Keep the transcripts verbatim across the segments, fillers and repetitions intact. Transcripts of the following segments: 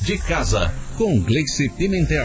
de casa, com Gleice Pimentel.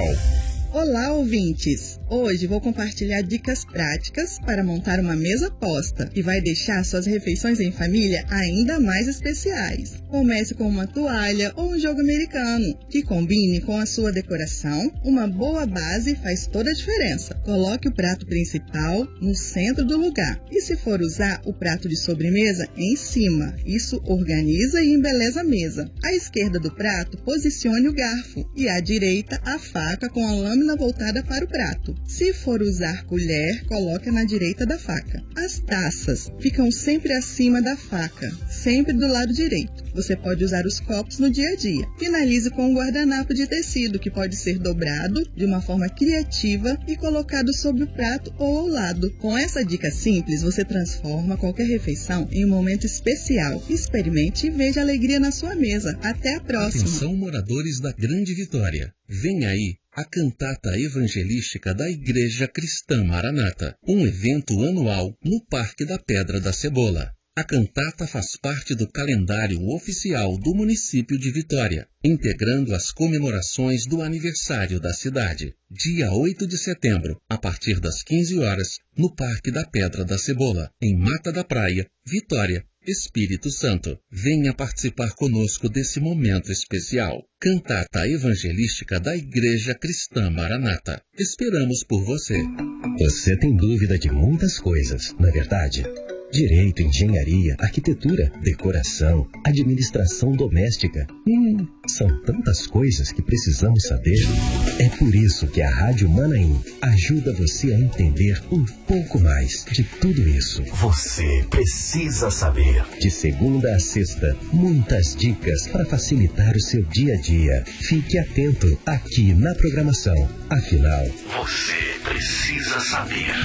Olá, ouvintes! Hoje vou compartilhar dicas práticas para montar uma mesa posta que vai deixar suas refeições em família ainda mais especiais. Comece com uma toalha ou um jogo americano, que combine com a sua decoração. Uma boa base faz toda a diferença. Coloque o prato principal no centro do lugar e, se for usar o prato de sobremesa, em cima. Isso organiza e embeleza a mesa. À esquerda do prato, posicione o garfo e à direita a faca com a lâmina voltada para o prato. Se for usar colher, coloque na direita da faca. As taças ficam sempre acima da faca, sempre do lado direito. Você pode usar os copos no dia a dia. Finalize com um guardanapo de tecido que pode ser dobrado de uma forma criativa e colocado sobre o prato ou ao lado. Com essa dica simples, você transforma qualquer refeição em um momento especial. Experimente e veja alegria na sua mesa. Até a próxima! Atenção, moradores da Grande Vitória. Vem aí a cantata evangelística da Igreja Cristã Maranata, um evento anual no Parque da Pedra da Cebola. A cantata faz parte do calendário oficial do município de Vitória, integrando as comemorações do aniversário da cidade. Dia oito de setembro, a partir das quinze horas, no Parque da Pedra da Cebola, em Mata da Praia, Vitória, Espírito Santo. Venha participar conosco desse momento especial. Cantata evangelística da Igreja Cristã Maranata. Esperamos por você. Você tem dúvida de muitas coisas, não é verdade? Direito, engenharia, arquitetura, decoração, administração doméstica. Hum, são tantas coisas que precisamos saber. É por isso que a Rádio Manaim ajuda você a entender um pouco mais de tudo isso. Você precisa saber. De segunda a sexta, muitas dicas para facilitar o seu dia a dia. Fique atento aqui na programação. Afinal, você precisa saber.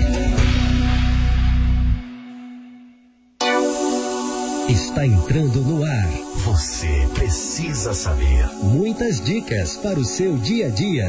Está entrando no ar. Você precisa saber. Muitas dicas para o seu dia a dia.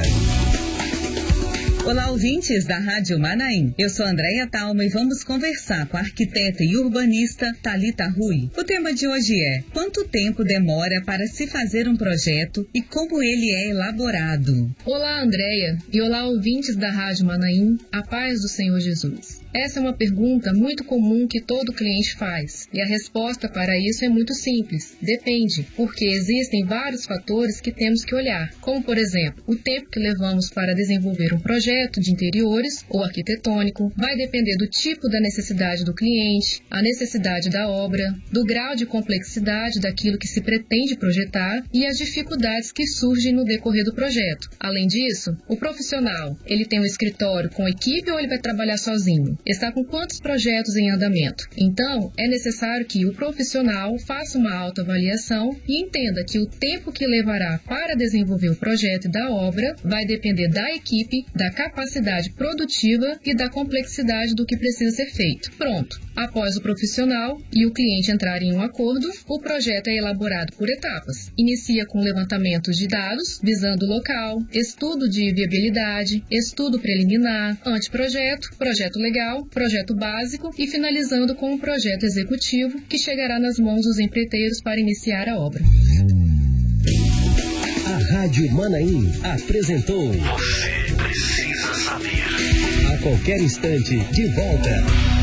Olá, ouvintes da Rádio Manaim. Eu sou Andréia Talma e vamos conversar com a arquiteta e urbanista Thalita Rui. O tema de hoje é: quanto tempo demora para se fazer um projeto e como ele é elaborado? Olá, Andréia, e olá, ouvintes da Rádio Manaim. A paz do Senhor Jesus. Essa é uma pergunta muito comum que todo cliente faz, e a resposta para isso é muito simples: depende, porque existem vários fatores que temos que olhar, como, por exemplo, o tempo que levamos para desenvolver um projeto de interiores ou arquitetônico, vai depender do tipo da necessidade do cliente, a necessidade da obra, do grau de complexidade daquilo que se pretende projetar e as dificuldades que surgem no decorrer do projeto. Além disso, o profissional, ele tem um escritório com equipe ou ele vai trabalhar sozinho? Está com quantos projetos em andamento? Então, é necessário que o profissional faça uma autoavaliação e entenda que o tempo que levará para desenvolver o projeto e da obra vai depender da equipe, da capacidade produtiva e da complexidade do que precisa ser feito. Pronto. Após o profissional e o cliente entrarem em um acordo, o projeto é elaborado por etapas. Inicia com levantamento de dados, visando o local, estudo de viabilidade, estudo preliminar, anteprojeto, projeto legal, projeto básico e finalizando com um projeto executivo que chegará nas mãos dos empreiteiros para iniciar a obra. A Rádio Manaim apresentou Você precisa saber. A qualquer instante, de volta.